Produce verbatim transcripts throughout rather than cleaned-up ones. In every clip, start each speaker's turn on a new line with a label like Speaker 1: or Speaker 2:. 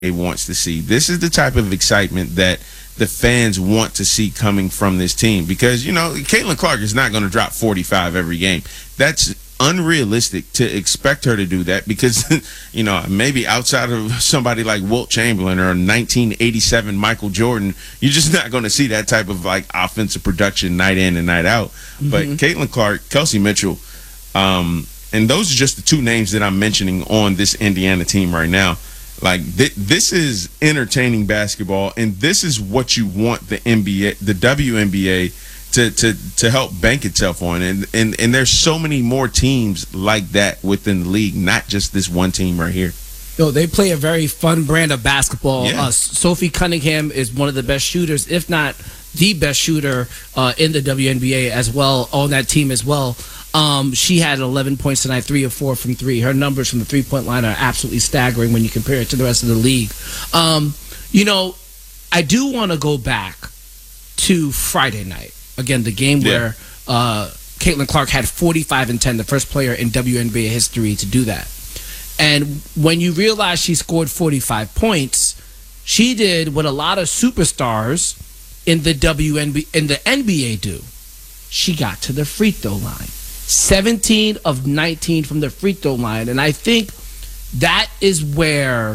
Speaker 1: wants to see. This is the type of excitement that the fans want to see coming from this team because, you know, Caitlin Clark is not going to drop forty-five every game. That's unrealistic to expect her to do that because, you know, maybe outside of somebody like Wilt Chamberlain or nineteen eighty-seven Michael Jordan, you're just not going to see that type of like offensive production night in and night out. Mm-hmm. But Caitlin Clark, Kelsey Mitchell, um, and those are just the two names that I'm mentioning on this Indiana team right now. Like th- this is entertaining basketball, and this is what you want the N B A, the W N B A, to to to help bank itself on. And and and there's so many more teams like that within the league, not just this one team right here.
Speaker 2: No, they play a very fun brand of basketball.
Speaker 1: Yeah.
Speaker 2: Uh, Sophie Cunningham is one of the best shooters, if not the best shooter uh, in the W N B A as well, on that team as well. Um, she had eleven points tonight, three of four from three. Her numbers from the three-point line are absolutely staggering when you compare it to the rest of the league. Um, you know, I do want to go back to Friday night. Again, the game
Speaker 1: yeah.
Speaker 2: where uh, Caitlin Clark had forty-five and ten, the first player in W N B A history to do that. And when you realize she scored forty-five points, she did what a lot of superstars in the W N B A, in the N B A do. She got to the free throw line. seventeen of nineteen from the free throw line. And I think that is where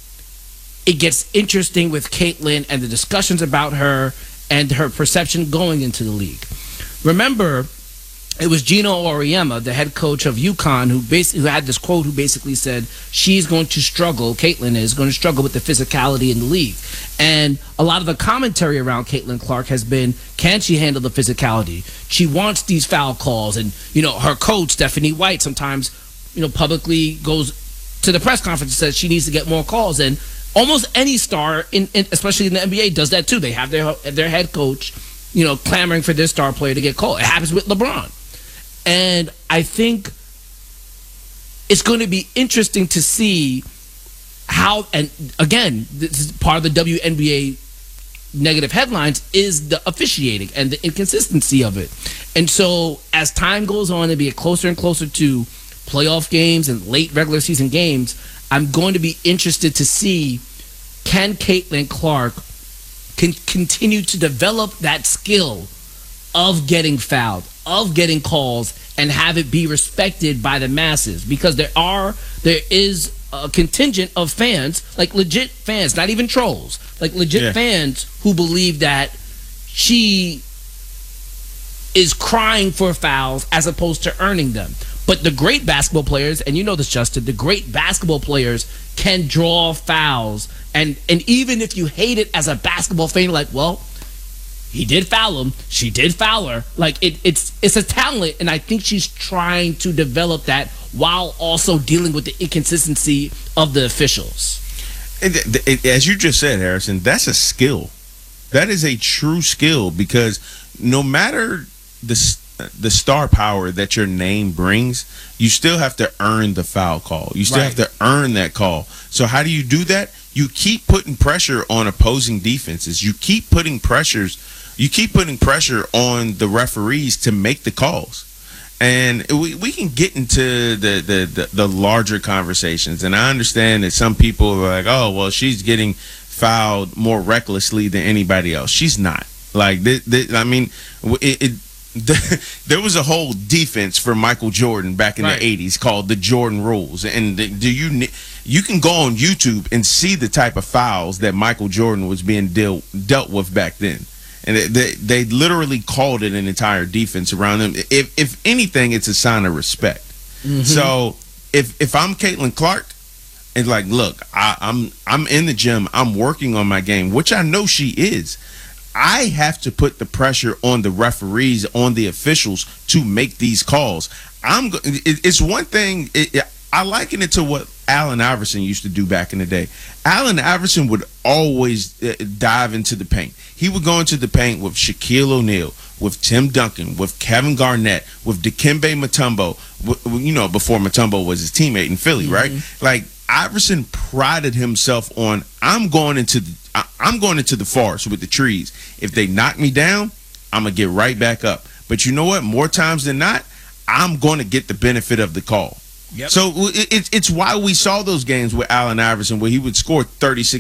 Speaker 2: it gets interesting with Caitlin and the discussions about her and her perception going into the league. Remember, it was Gino Auriemma, the head coach of UConn, who basically who had this quote who basically said she's going to struggle, Caitlin is going to struggle with the physicality in the league. And a lot of the commentary around Caitlin Clark has been, can she handle the physicality? She wants these foul calls. And, you know, her coach, Stephanie White, sometimes, you know, publicly goes to the press conference and says she needs to get more calls. And almost any star, in, in especially in the N B A, does that too. They have their their head coach, you know, clamoring for their star player to get called. It happens with LeBron. And I think it's going to be interesting to see how, and again, this is part of the W N B A negative headlines, is the officiating and the inconsistency of it. And so as time goes on and be closer and closer to playoff games and late regular season games, I'm going to be interested to see, can Caitlin Clark can continue to develop that skill of getting fouled, of getting calls, and have it be respected by the masses, because there are there is a contingent of fans, like legit fans, not even trolls, like legit yeah. fans who believe that she is crying for fouls as opposed to earning them. But the great basketball players, and you know this, Justin, the great basketball players can draw fouls, and and even if you hate it as a basketball fan, you're like, well, he did foul him. She did foul her. Like it, it's it's a talent, and I think she's trying to develop that while also dealing with the inconsistency of the officials.
Speaker 1: It, it, as you just said, Harrison, that's a skill. That is a true skill, because no matter the the star power that your name brings, you still have to earn the foul call. You still
Speaker 2: Right.
Speaker 1: have to earn that call. So how do you do that? You keep putting pressure on opposing defenses. You keep putting pressures. You keep putting pressure on the referees to make the calls. And we, we can get into the, the, the, the larger conversations. And I understand that some people are like, oh, well, she's getting fouled more recklessly than anybody else. She's not. Like, th- th- I mean, it, it there was a whole defense for Michael Jordan back in
Speaker 2: right.
Speaker 1: the eighties called the Jordan Rules. And the, do you you can go on YouTube and see the type of fouls that Michael Jordan was being deal, dealt with back then. And they, they, they literally called it an entire defense around them. If if anything, it's a sign of respect. Mm-hmm. So if if I'm Caitlin Clark, it's like, look, I, I'm I'm in the gym. I'm working on my game, which I know she is. I have to put the pressure on the referees, on the officials to make these calls. I'm. It, it's one thing. It, it, I liken it to what Allen Iverson used to do back in the day. Allen Iverson would always uh, dive into the paint. He would go into the paint with Shaquille O'Neal, with Tim Duncan, with Kevin Garnett, with Dikembe Mutombo, w- you know, before Mutombo was his teammate in Philly, mm-hmm. right? Like, Iverson prided himself on, I'm going into the, I, I'm going into the forest with the trees. If they knock me down, I'm going to get right back up. But you know what? More times than not, I'm going to get the benefit of the call.
Speaker 2: Yep.
Speaker 1: So it, it, it's why we saw those games with Allen Iverson where he would score thirty-six